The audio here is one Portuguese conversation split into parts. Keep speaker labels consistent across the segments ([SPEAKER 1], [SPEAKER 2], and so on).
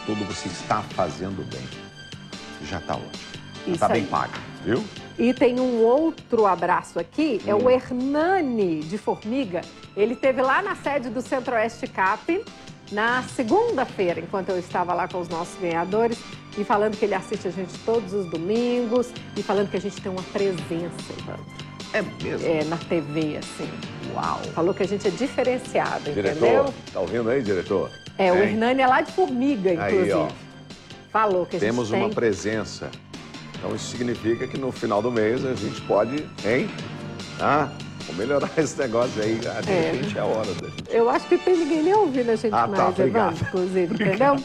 [SPEAKER 1] todo você está fazendo bem. Já está ótimo. Já
[SPEAKER 2] Isso
[SPEAKER 1] está bem
[SPEAKER 2] aí.
[SPEAKER 1] pago, viu?
[SPEAKER 2] E tem um outro abraço aqui, é o Hernani de Formiga. Ele esteve lá na sede do Centro-Oeste Cap na segunda-feira, enquanto eu estava lá com os nossos ganhadores, e falando que ele assiste a gente todos os domingos, e falando que a gente tem uma presença, Evandro.
[SPEAKER 1] É mesmo?
[SPEAKER 2] É, na TV, assim.
[SPEAKER 1] Uau!
[SPEAKER 2] Falou que a gente é diferenciado,
[SPEAKER 1] Diretor,
[SPEAKER 2] entendeu?
[SPEAKER 1] tá ouvindo aí, diretor?
[SPEAKER 2] É, o
[SPEAKER 1] Hein?
[SPEAKER 2] Hernani é lá de Formiga, inclusive.
[SPEAKER 1] Aí, ó.
[SPEAKER 2] Falou que a gente
[SPEAKER 1] Temos
[SPEAKER 2] tem...
[SPEAKER 1] uma presença. Então isso significa que no final do mês a gente pode, hein? Vamos melhorar esse negócio aí. De repente é a hora da gente.
[SPEAKER 2] Eu acho que tem ninguém nem ouvindo a gente mais,
[SPEAKER 1] obrigado.
[SPEAKER 2] Evandro, inclusive, entendeu?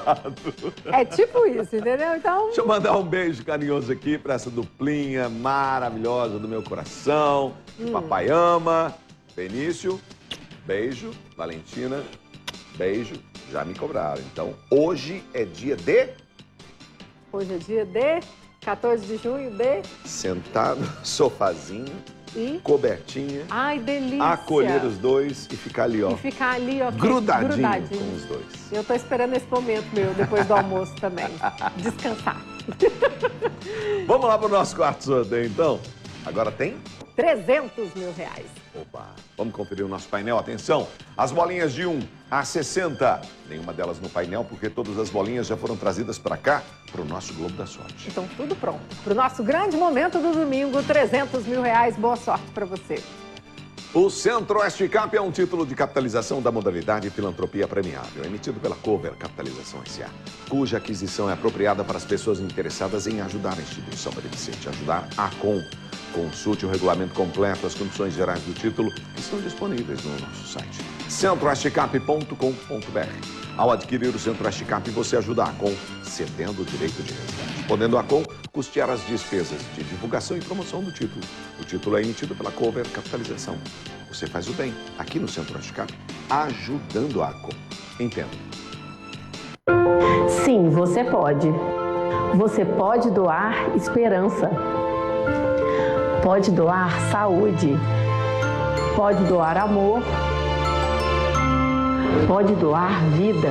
[SPEAKER 2] É tipo isso, entendeu? Então...
[SPEAKER 1] Deixa eu mandar um beijo carinhoso aqui para essa duplinha maravilhosa do meu coração. Que papai ama. Benício, beijo. Valentina, beijo. Já me cobraram. Então, hoje é dia de...
[SPEAKER 2] Hoje é dia de 14 de junho de...
[SPEAKER 1] Sentado, sofazinho,
[SPEAKER 2] E...
[SPEAKER 1] cobertinha.
[SPEAKER 2] Ai, delícia!
[SPEAKER 1] Acolher os dois e ficar ali, ó.
[SPEAKER 2] E ficar ali, ó.
[SPEAKER 1] Grudadinho com os dois.
[SPEAKER 2] Eu tô esperando esse momento meu, depois do almoço também. Descansar.
[SPEAKER 1] Vamos lá pro nosso quarto sorteio, então. Agora tem...
[SPEAKER 2] 300 mil reais.
[SPEAKER 1] Opa! Vamos conferir o nosso painel. Atenção! As bolinhas de 1 a 60. Nenhuma delas no painel, porque todas as bolinhas já foram trazidas para cá, para o nosso Globo da Sorte.
[SPEAKER 2] Então, tudo pronto. Pro nosso grande momento do domingo, 300 mil reais. Boa sorte para você.
[SPEAKER 1] O Centro-Oeste Cap é um título de capitalização da modalidade Filantropia Premiável, emitido pela Cover Capitalização S.A., cuja aquisição é apropriada para as pessoas interessadas em ajudar a instituição beneficente, ajudar a Com. Consulte o regulamento completo, as condições gerais do título estão disponíveis no nosso site centroestecap.com.br. Ao adquirir o Centro-Oeste Cap, você ajuda a Com, cedendo o direito de resgate, podendo a Com custear as despesas de divulgação e promoção do título. O título é emitido pela Cover Capitalização. Você faz o bem aqui no Centro-Oeste Cap, ajudando a Com. Entenda.
[SPEAKER 3] Sim, você pode. Você pode doar esperança. Pode doar saúde. Pode doar amor. Pode doar vida.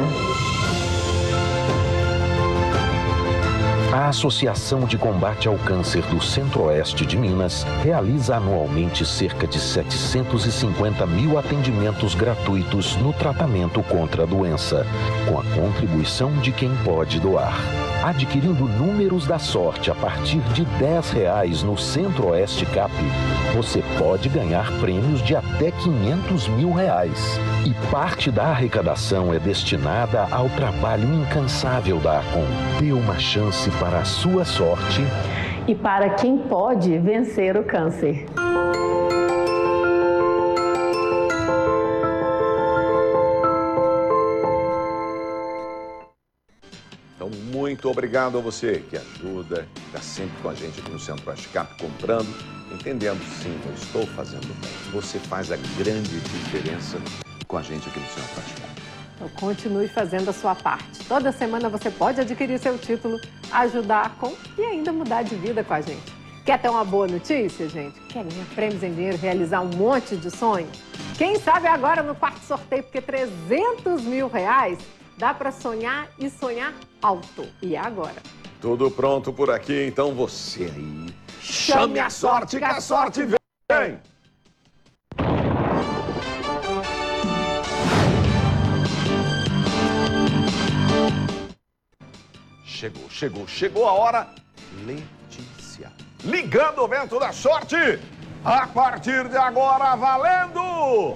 [SPEAKER 4] A Associação de Combate ao Câncer do Centro-Oeste de Minas realiza anualmente cerca de 750 mil atendimentos gratuitos no tratamento contra a doença, com a contribuição de quem pode doar. Adquirindo números da sorte a partir de R$10 no Centro-Oeste Cap, você pode ganhar prêmios de até R$500 mil. E parte da arrecadação é destinada ao trabalho incansável da ACOM. Dê uma chance para a sua sorte
[SPEAKER 3] E para quem pode vencer o câncer.
[SPEAKER 1] Então, muito obrigado a você que ajuda, que está sempre com a gente aqui no Centro-Oeste Cap, comprando, entendendo, sim, eu estou fazendo bem. Você faz a grande diferença com a gente aqui no Centro-Oeste Cap.
[SPEAKER 2] Então, continue fazendo a sua parte. Toda semana você pode adquirir seu título, ajudar com e ainda mudar de vida com a gente. Quer ter uma boa notícia, gente? Quer ganhar prêmios em dinheiro, realizar um monte de sonho? Quem sabe agora no quarto sorteio, porque R$300 mil dá para sonhar e sonhar alto. E é agora.
[SPEAKER 1] Tudo pronto por aqui, então você aí, chame a sorte que a sorte vem! Chegou a hora, Letícia. Ligando o vento da sorte, a partir de agora valendo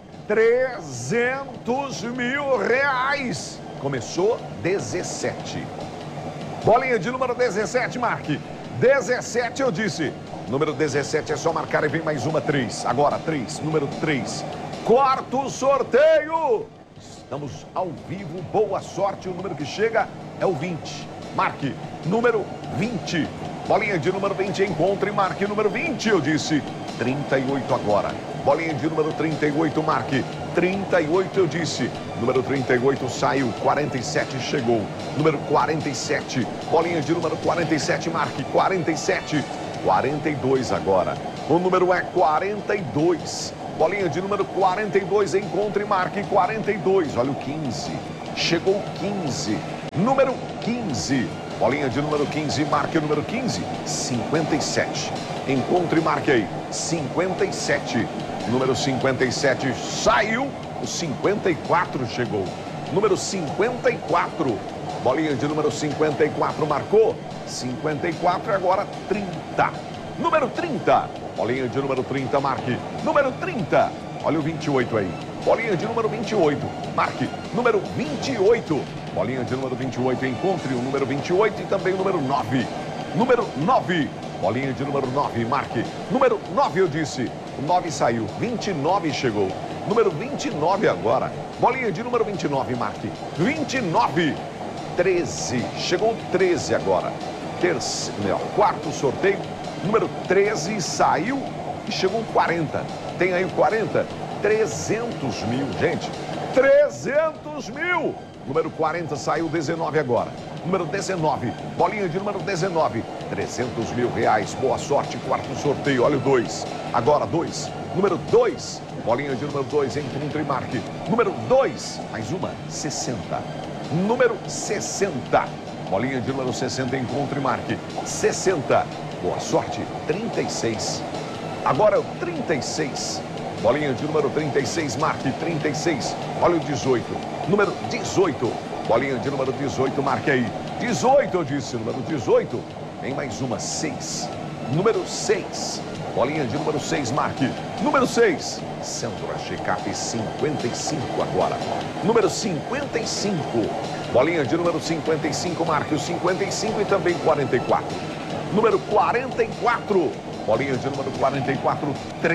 [SPEAKER 1] R$300 mil. Começou 17. Bolinha de número 17, marque. 17 eu disse. Número 17 é só marcar e vem mais uma 3. Agora 3, número 3. Quarto sorteio. Estamos ao vivo, boa sorte. O número que chega é o 20. Marque número 20. Bolinha de número 20, encontre e marque número 20. Eu disse 38 agora. Bolinha de número 38, marque 38, eu disse. Número 38 saiu, 47 chegou. Número 47, bolinha de número 47, marque 47. 42 agora. O número é 42. Bolinha de número 42, encontre e marque 42. Olha o 15. Chegou o 15. número 15. Bolinha de número 15, marque o número 15, 57. Encontre e marque aí, 57. Número 57 saiu, o 54 chegou. Número 54, bolinha de número 54 marcou, 54 e agora 30. Número 30, bolinha de número 30, marque. Número 30, olha o 28 aí. Bolinha de número 28, marque. Número 28, bolinha de número 28, encontre o número 28 e também o número 9. Número 9, bolinha de número 9, marque. Número 9 eu disse, o 9 saiu, 29 chegou. Número 29 agora, bolinha de número 29, marque. 29, 13, chegou 13 agora. Quarto sorteio, número 13 saiu e chegou 40. Tem aí o 40, 300 mil, gente. 300 mil. Número 40 saiu, 19 agora. Número 19, bolinha de número 19, 300 mil reais. Boa sorte, quarto sorteio, olha o 2. Agora 2, número 2, bolinha de número 2, encontre e marque. Número 2, mais uma, 60. Número 60, bolinha de número 60, encontre e marque. 60, boa sorte, 36. Agora é o 36. Bolinha de número 36, marque 36. Olha o 18. Número 18. Bolinha de número 18, marque aí. 18, eu disse. Número 18. Tem mais uma, 6. Número 6. Bolinha de número 6, marque. Número 6. Centro-Oeste Cap 55 agora. Número 55. Bolinha de número 55, marque o 55 e também 44. Número 44. Bolinha de número 44,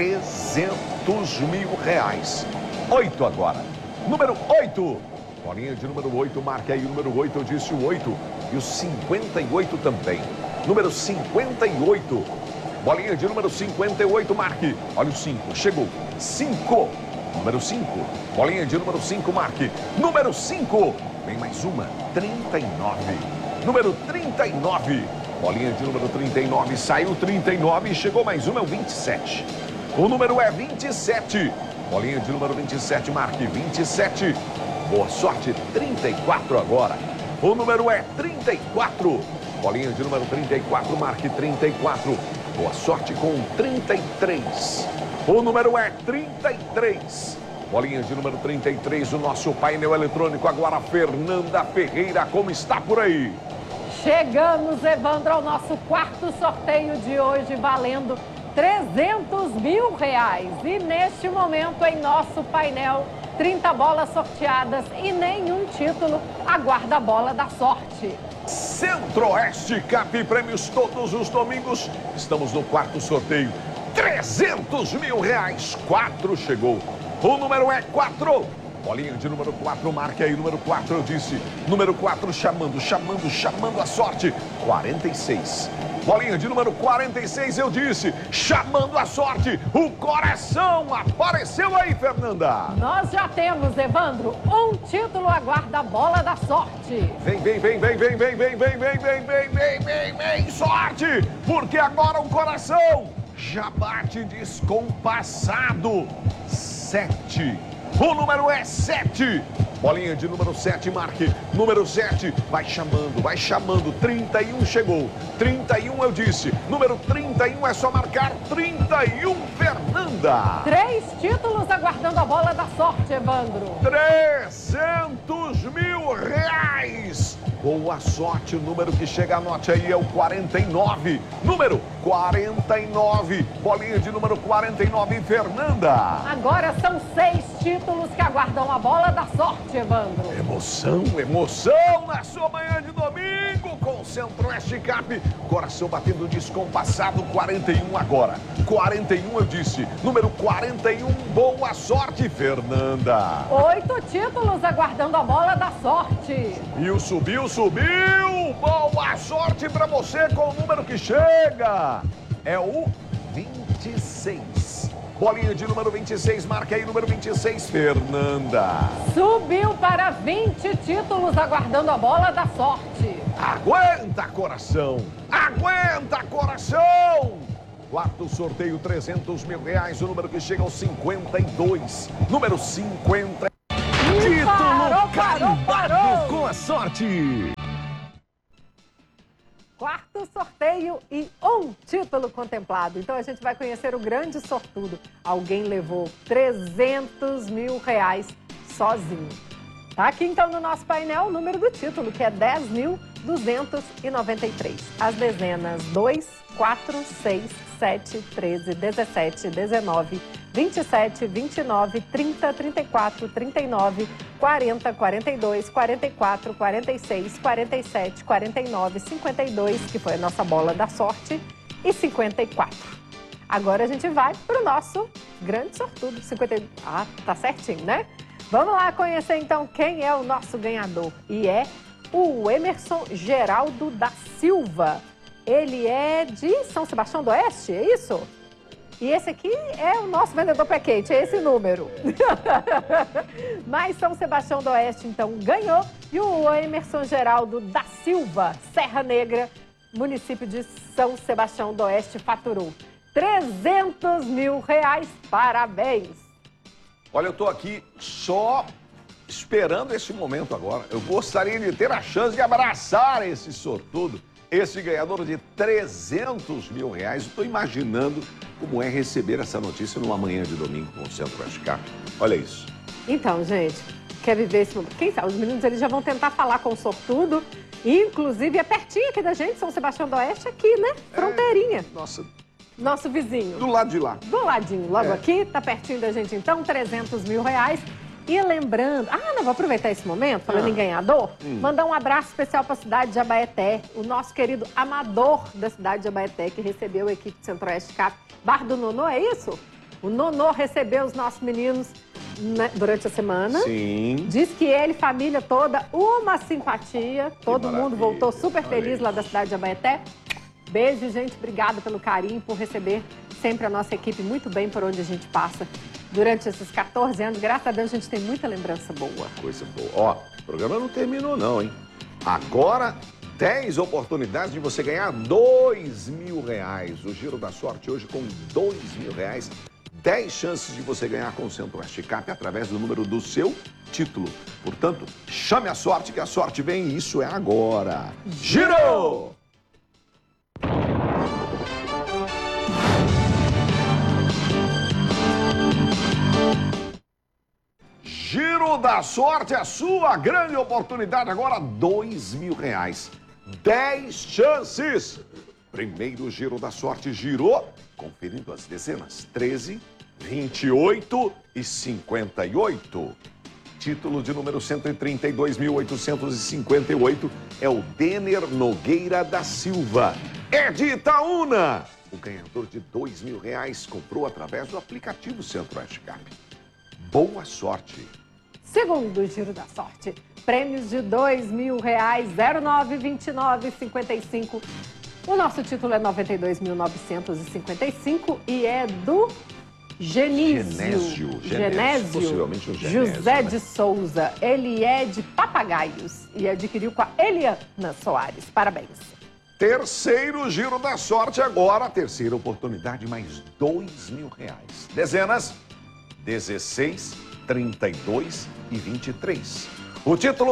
[SPEAKER 1] 300 mil reais. 8 agora. Número 8. Bolinha de número 8, marque aí o número 8, eu disse o 8. E o 58 também. Número 58. Bolinha de número 58, marque. Olha o 5, chegou. 5. Número 5. Bolinha de número 5, marque. Número 5. Vem mais uma, 39. Número 39. Bolinha de número 39, saiu 39 e chegou mais uma, é o 27. O número é 27. Bolinha de número 27, marque 27. Boa sorte, 34 agora. O número é 34. Bolinha de número 34, marque 34. Boa sorte com 33. O número é 33. Bolinha de número 33, o nosso painel eletrônico agora, Fernanda Ferreira, como está por aí?
[SPEAKER 2] Chegamos, Evandro, ao nosso quarto sorteio de hoje, valendo 300 mil reais. E neste momento, em nosso painel, 30 bolas sorteadas e nenhum título. Aguarda a bola da sorte.
[SPEAKER 1] Centro-Oeste Cap, prêmios todos os domingos. Estamos no quarto sorteio. 300 mil reais. 4 chegou. O número é 4. Bolinha de número 4, marque aí, número 4, eu disse. Número 4, chamando a sorte. 46. Bolinha de número 46, eu disse. Chamando a sorte. O coração apareceu aí, Fernanda.
[SPEAKER 2] Nós já temos, Evandro, um título. Aguarda a bola da sorte.
[SPEAKER 1] Vem, sorte. Porque agora o coração já bate descompassado. 7. O número é 7. Bolinha de número 7, marque. Número 7, vai chamando. 31 chegou. 31 eu disse. Número 31 é só marcar. 31, Fernanda.
[SPEAKER 2] 3 títulos aguardando a bola da sorte, Evandro.
[SPEAKER 1] 300 mil reais. Boa sorte, o número que chega, anote aí, é o 49. Número 49. Bolinha de número 49, Fernanda.
[SPEAKER 2] Agora são 6 títulos que aguardam a bola da sorte, Evandro.
[SPEAKER 1] Emoção na sua manhã de domingo com o Centro-Oeste Cap. Coração batendo descompassado, 41 agora. 41 eu disse. Número 41, boa sorte, Fernanda.
[SPEAKER 2] 8 títulos aguardando a bola da sorte.
[SPEAKER 1] Subiu. Boa sorte pra você com o número que chega. É o 26. Bolinha de número 26, marca aí, número 26, Fernanda.
[SPEAKER 2] Subiu para 20 títulos aguardando a bola da sorte.
[SPEAKER 1] Aguenta, coração. Quarto sorteio, 300 mil reais, o número que chega aos 52. Número 50. Título carimbado com a sorte.
[SPEAKER 2] no sorteio e um título contemplado. Então a gente vai conhecer o grande sortudo. Alguém levou 300 mil reais sozinho. Tá aqui então no nosso painel o número do título, que é 10.293. As dezenas 2, 4, 6, 7, 13, 17, 19, 27, 29, 30, 34, 39, 40, 42, 44, 46, 47, 49, 52, que foi a nossa bola da sorte, e 54. Agora a gente vai para o nosso grande sortudo. 50... Ah, tá certinho, né? Vamos lá conhecer então quem é o nosso ganhador. E é o Emerson Geraldo da Silva. Ele é de São Sebastião do Oeste, é isso? E esse aqui é o nosso vendedor pé quente, é esse número. Mas São Sebastião do Oeste, então, ganhou. E o Emerson Geraldo da Silva, Serra Negra, município de São Sebastião do Oeste, faturou 300 mil reais. Parabéns!
[SPEAKER 1] Olha, eu tô aqui só esperando esse momento agora. Eu gostaria de ter a chance de abraçar esse sortudo, esse ganhador de 300 mil reais. Eu estou imaginando como é receber essa notícia numa manhã de domingo com o Centro-Oeste Cap. Olha isso.
[SPEAKER 2] Então, gente, quer viver esse momento? Quem sabe, os meninos eles já vão tentar falar com o sortudo. Inclusive, é pertinho aqui da gente, São Sebastião do Oeste, aqui, né? Fronteirinha.
[SPEAKER 1] Nossa.
[SPEAKER 2] Nosso vizinho.
[SPEAKER 1] Do lado de lá.
[SPEAKER 2] Do ladinho, logo aqui, tá pertinho da gente então, 300 mil reais. E lembrando, não vou aproveitar esse momento, falando em ganhador, mandar um abraço especial para a cidade de Abaeté, o nosso querido Amador da cidade de Abaeté, que recebeu a equipe do Centro-Oeste Cap. Bar do Nonô, é isso? O Nonô recebeu os nossos meninos durante a semana.
[SPEAKER 1] Sim.
[SPEAKER 2] Diz que ele, família toda, uma simpatia. Todo mundo voltou super feliz lá da cidade de Abaeté. Beijo, gente. Obrigada pelo carinho, por receber sempre a nossa equipe muito bem por onde a gente passa. Durante esses 14 anos, graças a Deus, a gente tem muita lembrança boa.
[SPEAKER 1] Coisa boa. Ó, o programa não terminou não, hein? Agora, 10 oportunidades de você ganhar 2 mil reais. O Giro da Sorte hoje com 2 mil reais. 10 chances de você ganhar com o Centro-Oeste Cap através do número do seu título. Portanto, chame a sorte que a sorte vem e isso é agora. Giro! Giro da Sorte, a sua grande oportunidade agora, 2 mil reais. 10 chances. Primeiro Giro da Sorte girou, conferindo as dezenas, 13, 28 e 58. Título de número 132.858 é o Denner Nogueira da Silva. É de Itaúna. O ganhador de 2 mil reais comprou através do aplicativo Centro-Oeste Cap. Boa sorte.
[SPEAKER 2] Segundo Giro da Sorte, prêmios de 2 mil reais, 09, 29, 55. O nosso título é 92.955 e é do Genésio.
[SPEAKER 1] Possivelmente um Genésio,
[SPEAKER 2] José de Souza. Ele é de Papagaios e adquiriu com a Eliana Soares. Parabéns.
[SPEAKER 1] Terceiro Giro da Sorte agora, terceira oportunidade, mais 2 mil reais. Dezenas, 16, 32 e 23. O título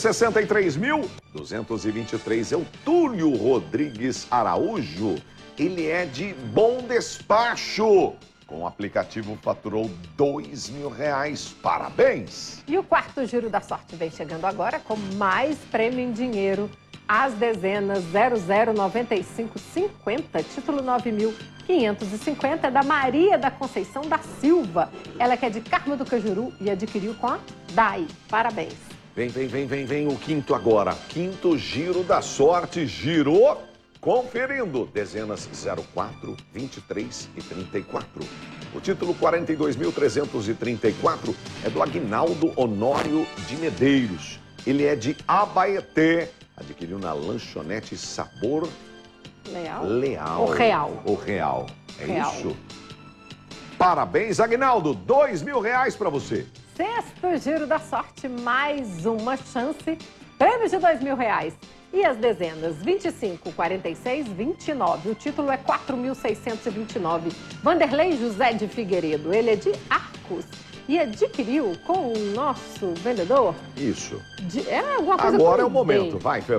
[SPEAKER 1] 163.223 é o Túlio Rodrigues Araújo. Ele é de Bom Despacho. Com o aplicativo faturou 2 mil reais. Parabéns!
[SPEAKER 2] E o quarto Giro da Sorte vem chegando agora com mais prêmio em dinheiro. As dezenas 00, 95, 50, título 9.550 é da Maria da Conceição da Silva. Ela que é de Carmo do Cajuru e adquiriu com a DAI. Parabéns.
[SPEAKER 1] Vem o quinto agora. Quinto Giro da Sorte girou, conferindo dezenas 04, 23 e 34. O título 42.334 é do Aguinaldo Honório de Medeiros. Ele é de Abaeté. Adquiriu na lanchonete Sabor
[SPEAKER 2] Leal.
[SPEAKER 1] O Real. É
[SPEAKER 2] Real.
[SPEAKER 1] isso? Parabéns, Aguinaldo. 2 mil reais para você.
[SPEAKER 2] Sexto Giro da Sorte, mais uma chance. Prêmio de 2 mil reais. E as dezenas 25, 46, 29. O título é 4.629. Vanderlei José de Figueiredo. Ele é de Arcos. E adquiriu com o nosso vendedor.
[SPEAKER 1] Isso.
[SPEAKER 2] É alguma coisa
[SPEAKER 1] Agora é
[SPEAKER 2] com
[SPEAKER 1] o momento.
[SPEAKER 2] D.
[SPEAKER 1] Vai,